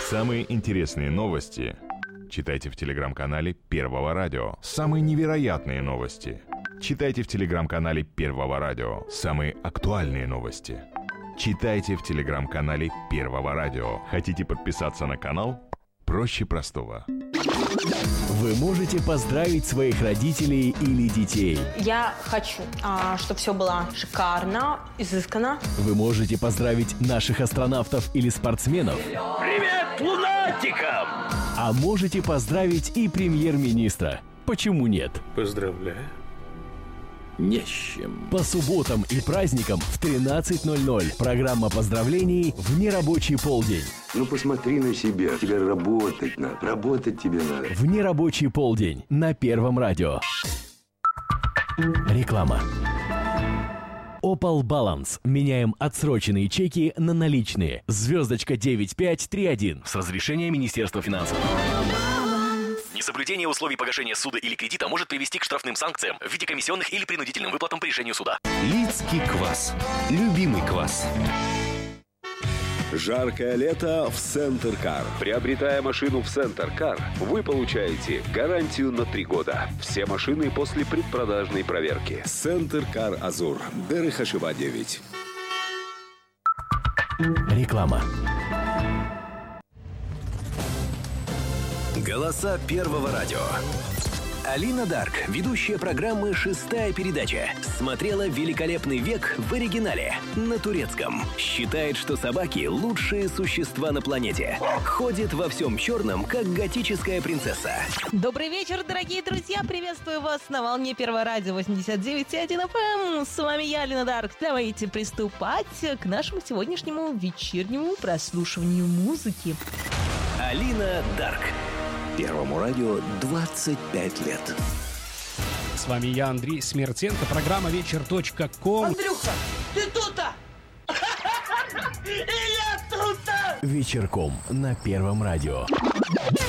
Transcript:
Самые интересные новости читайте в телеграм-канале Первого радио. Самые невероятные новости читайте в телеграм-канале Первого радио. Самые актуальные новости читайте в телеграм-канале Первого радио. Хотите подписаться на канал? Проще простого. Вы можете поздравить своих родителей или детей. Я хочу, чтобы все было шикарно, изысканно. Вы можете поздравить наших астронавтов или спортсменов. Привет, лунатикам! А можете поздравить и премьер-министра. Почему нет? Поздравляю. Не с чем. По субботам и праздникам в 13:00 программа поздравлений в нерабочий полдень. Ну посмотри на себя. Тебе работать надо. Работать тебе надо. В нерабочий полдень на Первом радио. Реклама. Opal Balance. Меняем отсроченные чеки на наличные. Звездочка 9531. С разрешения Министерства финансов. Несоблюдение условий погашения суда или кредита может привести к штрафным санкциям в виде комиссионных или принудительным выплатам по решению суда. Лидский квас. Любимый квас. Жаркое лето в Центр Кар. Приобретая машину в Центр Кар, вы получаете гарантию на 3 года. Все машины после предпродажной проверки. Центр Кар Азур. Дерехашева 9. Реклама. Голоса Первого радио. Алина Дарк, ведущая программы «Шестая передача», смотрела «Великолепный век» в оригинале на турецком. Считает, что собаки – лучшие существа на планете. Ходит во всем черном, как готическая принцесса. Добрый вечер, дорогие друзья! Приветствую вас на волне Первого радио 89.1 FM. С вами я, Алина Дарк. Давайте приступать к нашему сегодняшнему вечернему прослушиванию музыки. Алина Дарк. Первому радио 25 лет. С вами я, Андрей Смертенко. Программа вечер.ком. Андрюха, ты тут-то? И я тут-то! Вечерком на Первом радио.